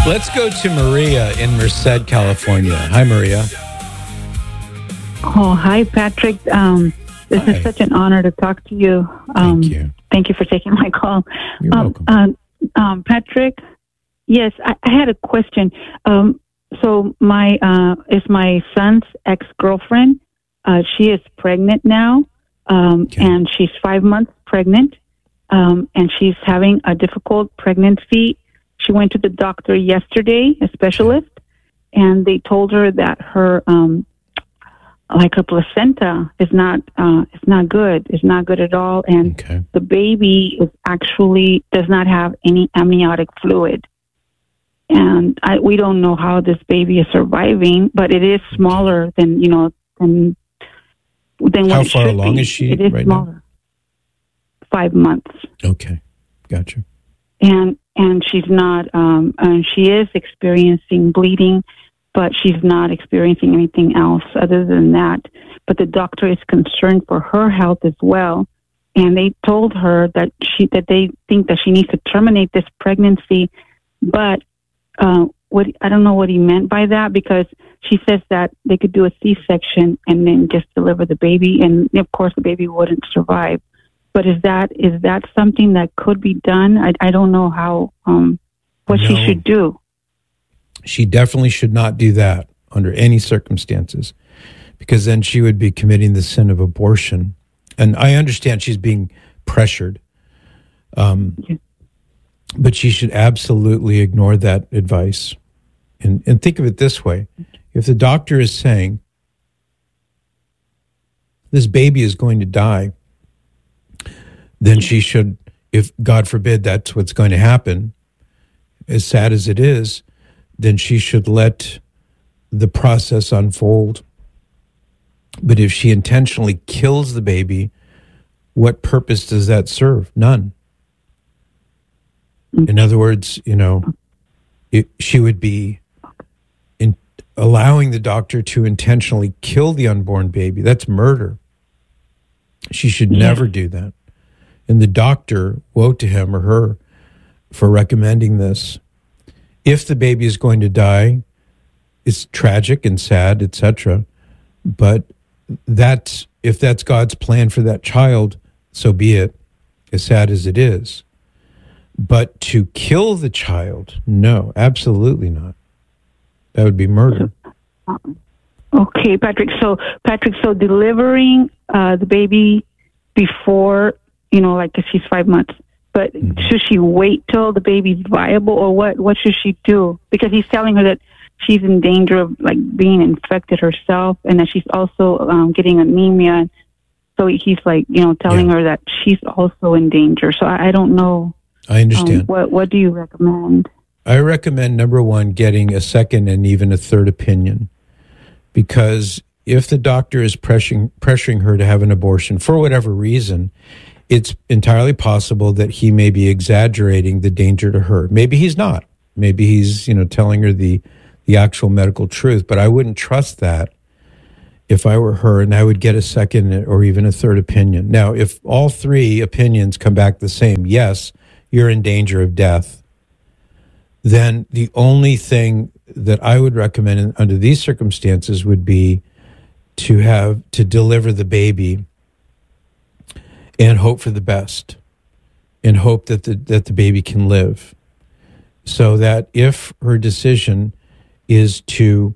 Let's go to Maria in Merced, California. Hi, Maria. Oh, hi, Patrick. This Hi. is such an honor to talk to you. Thank you. Thank you for taking my call. You're welcome. Patrick, yes, I had a question. So it's my son's ex-girlfriend. She is pregnant now, and she's 5 months pregnant, and she's having a difficult pregnancy. She went to the doctor yesterday, a specialist, and they told her that her her placenta is not good. It's not good at all, and the baby is actually does not have any amniotic fluid. And we don't know how this baby is surviving, but it is smaller than than what How it far should along be. is she It is right smaller. now? 5 months. Okay, gotcha. And she's not. She is experiencing bleeding, but she's not experiencing anything else other than that. But the doctor is concerned for her health as well, and they told her that they think that she needs to terminate this pregnancy. But I don't know what he meant by that, because she says that they could do a C-section and then just deliver the baby, and of course the baby wouldn't survive. But is that something that could be done? I don't know how what she should do. She definitely should not do that under any circumstances, because then she would be committing the sin of abortion. And I understand she's being pressured, but she should absolutely ignore that advice. And think of it this way. If the doctor is saying this baby is going to die, then she should, if God forbid that's what's going to happen, as sad as it is, then she should let the process unfold. But if she intentionally kills the baby, what purpose does that serve? None. In other words, she would be allowing the doctor to intentionally kill the unborn baby. That's murder. She should never do that. And the doctor, woe to him or her for recommending this. If the baby is going to die, it's tragic and sad, etc. But if that's God's plan for that child, so be it, as sad as it is. But to kill the child, no, absolutely not. That would be murder. Okay, Patrick. So delivering the baby before, like if she's 5 months, but should she wait till the baby's viable, or what should she do? Because he's telling her that she's in danger of being infected herself, and that she's also getting anemia. So he's telling her that she's also in danger. So I don't know. I understand. What do you recommend? I recommend, number one, getting a second and even a third opinion, because if the doctor is pressuring her to have an abortion for whatever reason, it's entirely possible that he may be exaggerating the danger to her. Maybe he's not. Maybe he's, telling her the actual medical truth. But I wouldn't trust that if I were her, and I would get a second or even a third opinion. Now, if all three opinions come back the same, yes, you're in danger of death, then the only thing that I would recommend under these circumstances would be to deliver the baby and hope for the best, and hope that the baby can live. So that if her decision is to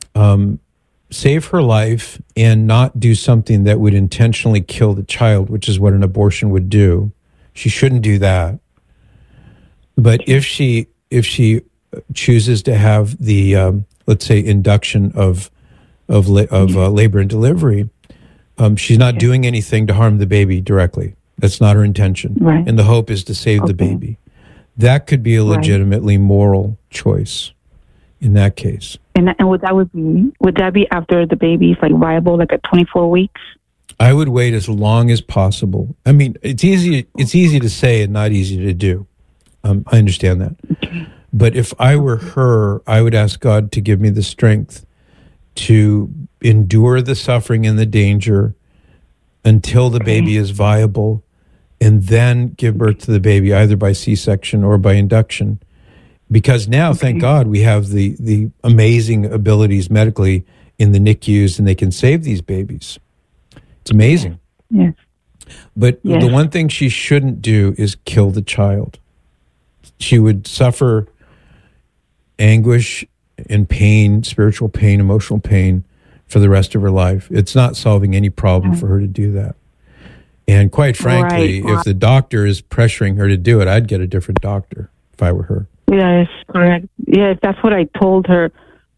save her life and not do something that would intentionally kill the child, which is what an abortion would do, she shouldn't do that. But if she chooses to have the let's say induction of labor and delivery, she's not doing anything to harm the baby directly. That's not her intention. Right. And the hope is to save the baby. That could be a legitimately moral choice in that case. And would that be after the baby's viable, at 24 weeks? I would wait as long as possible. I mean, it's easy to say and not easy to do. I understand that. Okay. But if I were her, I would ask God to give me the strength to endure the suffering and the danger until the baby is viable, and then give birth to the baby either by C-section or by induction. Because now, thank God, we have the amazing abilities medically in the NICUs, and they can save these babies. It's amazing. Yes. But the one thing she shouldn't do is kill the child. She would suffer anguish and pain, spiritual pain, emotional pain for the rest of her life. It's not solving any problem for her to do that. And quite frankly, if the doctor is pressuring her to do it, I'd get a different doctor if I were her. Yes, correct. Yes, that's what I told her.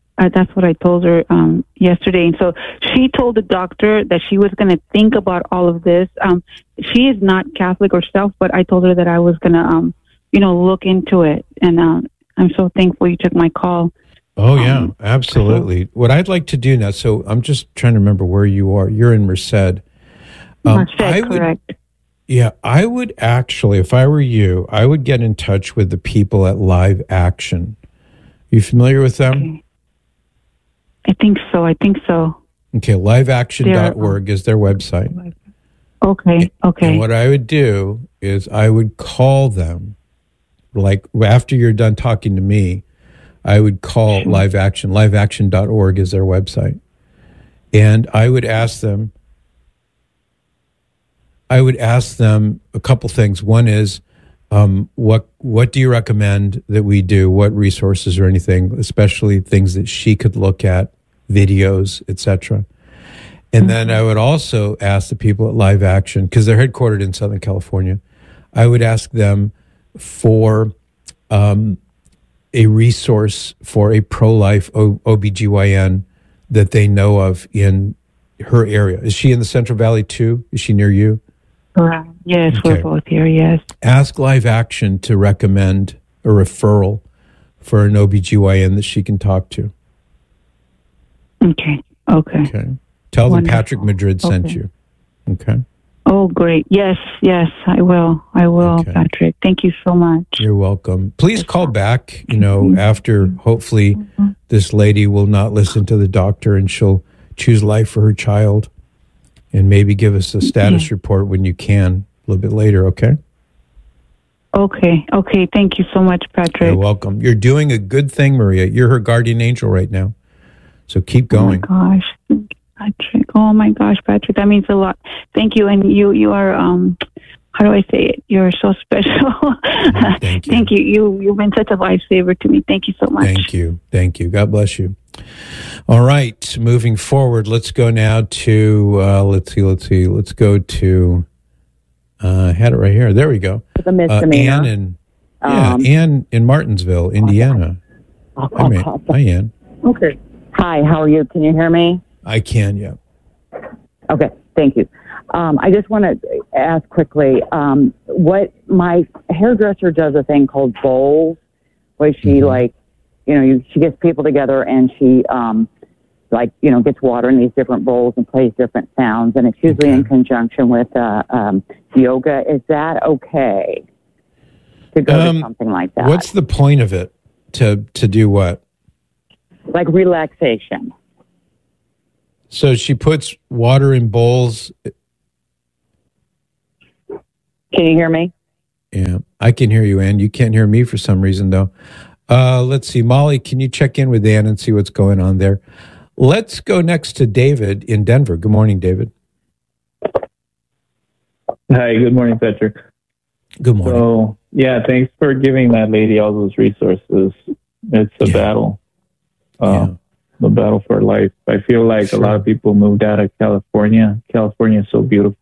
Yesterday. And so she told the doctor that she was going to think about all of this. She is not Catholic herself, but I told her that I was going to, look into it. And I'm so thankful you took my call. Oh, yeah, absolutely. What I'd like to do now, so I'm just trying to remember where you are. You're in Merced. Correct. Yeah, I would actually, if I were you, I would get in touch with the people at Live Action. You familiar with them? Okay. I think so. Okay, liveaction.org is their website. Okay. And what I would do is I would call them, like after you're done talking to me, I would call Live Action. Liveaction.org is their website. And I would ask them a couple things. One is, what do you recommend that we do? What resources or anything, especially things that she could look at, videos, etc. And then I would also ask the people at Live Action, because they're headquartered in Southern California, I would ask them for a resource for a pro-life OBGYN that they know of in her area. Is she in the Central Valley too? Is she near you? Yes, okay. We're both here, yes. Ask Live Action to recommend a referral for an OBGYN that she can talk to. Okay. Tell them Patrick Madrid sent you. Okay. Oh, great. Yes, I will. Okay. Patrick. Thank you so much. You're welcome. Please call back, after hopefully this lady will not listen to the doctor and she'll choose life for her child, and maybe give us a status report when you can a little bit later, okay? Okay. Thank you so much, Patrick. You're welcome. You're doing a good thing, Maria. You're her guardian angel right now. So keep going. Oh, my gosh. Patrick. Oh, my gosh, Patrick. That means a lot. Thank you. And you are, how do I say it? You're so special. Thank you. Thank you. You've been such a lifesaver to me. Thank you so much. Thank you. God bless you. All right. Moving forward, let's go now to, let's go to, I had it right here. There we go. The misdemeanor. Ann in Martinsville, Indiana. Hi, Ann. Okay. Hi, how are you? Can you hear me? I can, yeah. Okay, thank you. I just want to ask quickly, what my hairdresser does a thing called bowls, where she she gets people together and she gets water in these different bowls and plays different sounds, and it's usually in conjunction with yoga. Is that okay to go to something like that? What's the point of it? To do what? Like relaxation. So she puts water in bowls. Can you hear me? Yeah, I can hear you, Ann. You can't hear me for some reason, though. Let's see. Molly, can you check in with Ann and see what's going on there? Let's go next to David in Denver. Good morning, David. Hi, good morning, Patrick. Good morning. So, thanks for giving that lady all those resources. It's a battle. The battle for life. I feel like a lot of people moved out of California. California is so beautiful.